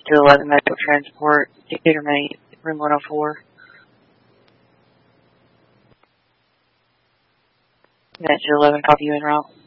to 11 medical transport, Decatur, Maine, room 104. That's 11, copy you en route.